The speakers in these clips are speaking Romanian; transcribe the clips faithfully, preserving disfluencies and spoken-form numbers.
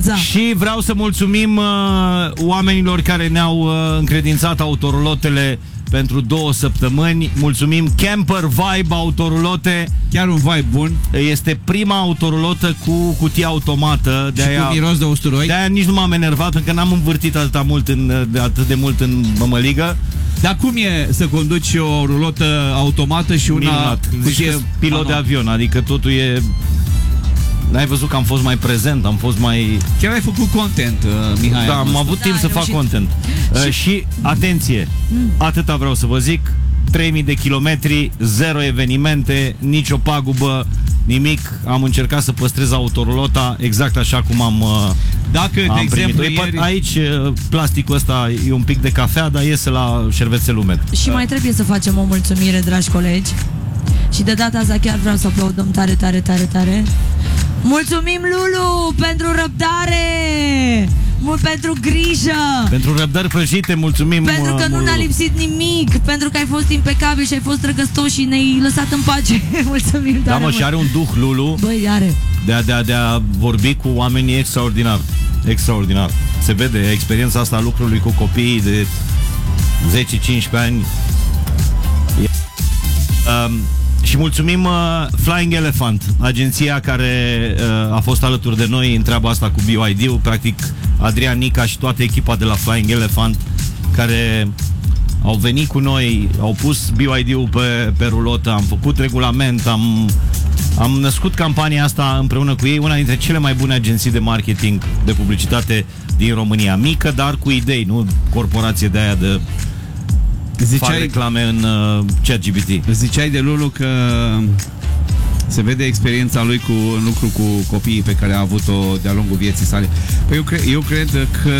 Da. Și vreau să mulțumim uh, oamenilor care ne-au uh, încredințat autorulotele pentru două săptămâni. Mulțumim Camper Vibe Autorulote. Chiar un vibe bun. Este prima autorulotă cu cutie automată. De și aia, cu miros de usturoi. De aia nici nu m-am enervat, pentru că n-am învârtit atât, mult în, de atât de mult în mămăligă. Dar cum e să conduci o rulotă automată și una Minunat. cutie pilot manual. de avion, adică totul e... N-ai văzut că am fost mai prezent, am fost mai... Chiar ai făcut content, uh, Mihai. Da, am avut Da, timp ai să fac reușit. content. Uh, și, atenție, atâta vreau să vă zic, trei mii de kilometri, zero evenimente, nicio pagubă, nimic. Am încercat să păstrez autorulota exact așa cum am, uh, Dacă, am de exemplu, primit-o. ieri... Aici uh, plasticul ăsta e un pic de cafea, dar iese la șervețel umed. Și mai trebuie să facem o mulțumire, dragi colegi. Și de data asta chiar vreau să aplaudăm tare, tare, tare, tare. Mulțumim, Lulu, pentru răbdare, mult pentru grijă, Pentru răbdări prăjite, mulțumim. pentru că uh, nu ne-a Lulu. lipsit nimic, pentru că ai fost impecabil și ai fost drăgăstoș și ne-ai lăsat în pace. Mulțumim Da, tare mă, mult. și are un duh, Lulu, Băi, are. de a, de, a, de a vorbi cu oamenii extraordinar. Extraordinar. Se vede experiența asta a lucrului cu copiii de zece cincisprezece ani. E... Um, și mulțumim uh, Flying Elephant, agenția care uh, a fost alături de noi în treaba asta cu B Y D-ul. Practic Adrian Nica și toată echipa de la Flying Elephant, care au venit cu noi, au pus B Y D-ul pe, pe rulotă, am făcut regulament, am, am născut campania asta împreună cu ei, una dintre cele mai bune agenții de marketing, de publicitate din România. Mică, dar cu idei, nu corporație de aia de fac Ziceai, reclame în uh, ChatGPT. ziceai de Lulu că se vede experiența lui cu, în lucru cu copiii pe care a avut-o de-a lungul vieții sale. Păi eu, cre- eu cred că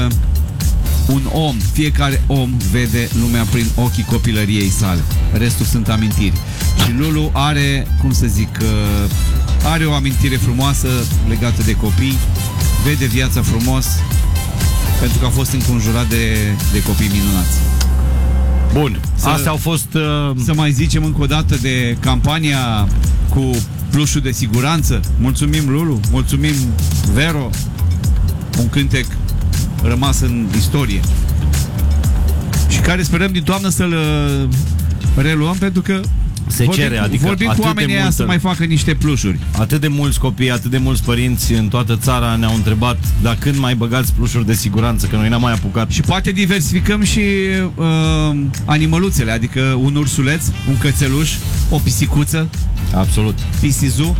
un om, fiecare om vede lumea prin ochii copilăriei sale. Restul sunt amintiri. Și Lulu are, cum să zic, uh, are o amintire frumoasă legată de copii, vede viața frumos, pentru că a fost înconjurat de, de copii minunați. Bun, Să- astea au fost uh, Să mai zicem încă o dată de campania cu plușul de siguranță. Mulțumim, Lulu, mulțumim, Vero. Un cântec rămas în istorie și care sperăm din toamnă să-l uh, reluăm, pentru că se vorbim, cere, adică vorbim atât cu de oamenii aia multă- să mai facă niște plușuri. atât de mulți copii, atât de mulți părinți în toată țara ne-au întrebat dar când mai băgați plușuri de siguranță, că noi n-am mai apucat. Și poate diversificăm și uh, animăluțele, adică un ursuleț, un cățeluș, o pisicuță, Absolut. pisizu,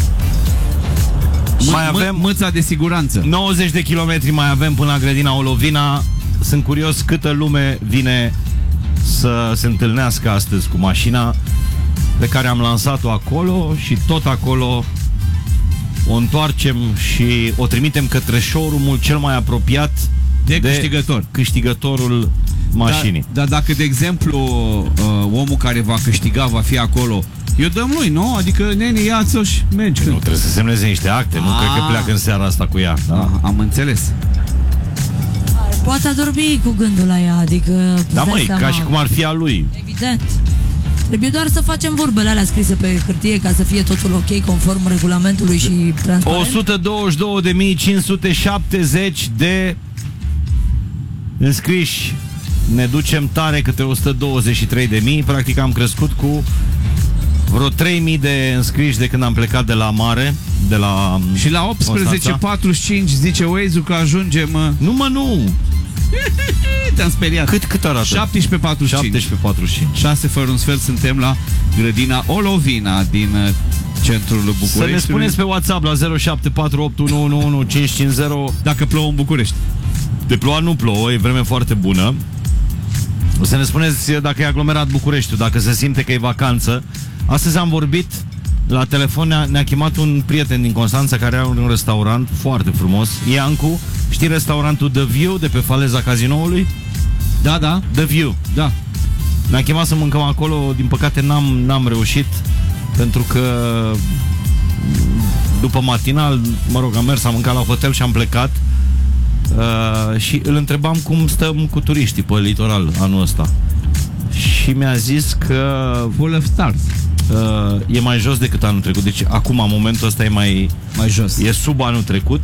Mai mă- avem- mă- mâța de siguranță. nouăzeci de kilometri mai avem până la grădina Olovina. Sunt curios câtă lume vine să se întâlnească astăzi cu mașina pe care am lansat-o acolo și tot acolo o întoarcem și o trimitem către showroom-ul cel mai apropiat De câștigător. câștigătorul mașinii. Dar da, dacă, de exemplu, uh, omul care va câștiga va fi acolo, eu dăm lui, nu? Adică, nene, ia-ți-o și mergi. Nu trebuie să semneze niște acte, nu Ah. cred că pleacă în seara asta cu ea. Da? Da, am înțeles. Poate a dormi cu gândul la ea, adică... Da, îți dai măi, seama. ca și cum ar fi a lui. Evident. Trebuie doar să facem vorbele alea scrise pe hârtie ca să fie totul ok, conform regulamentului și transparent. o sută douăzeci și două de mii cinci sute șaptezeci de înscriși. Ne ducem tare câte o sută douăzeci și trei de mii. Practic am crescut cu vreo trei mii de înscriși de când am plecat de la mare, de la Și la optsprezece patruzeci și cinci zice Waze-ul că ajungem... uh, Nu, mă, nu. Te-am speriat. Cât, cât arată? șaptesprezece patruzeci și cinci. șaptesprezece patruzeci și cinci. șase fără un sfert suntem la grădina Olovina din uh, centrul București. Să ne spuneți pe WhatsApp la zero șapte patru opt unu unu unu cinci cinci zero. dacă plouă în București. De ploua nu plouă, e vreme foarte bună. O să ne spuneți dacă e aglomerat Bucureștiul, dacă se simte că e vacanță. Astăzi am vorbit la telefon, ne-a, ne-a chemat un prieten din Constanța care are un restaurant foarte frumos, Iancu. Știi restaurantul The View de pe faleza Cazinoului? Da, da, The View. da. Ne-a chemat să mâncăm acolo, din păcate n-am, n-am reușit, pentru că după matinal, mă rog, am mers, am mâncat la hotel și am plecat. Uh, și îl întrebam cum stăm cu turiștii pe litoral anul ăsta. Și mi-a zis că Full of stars. uh, e mai jos decât anul trecut. Deci acum, în momentul ăsta, e mai Mai jos. e sub anul trecut.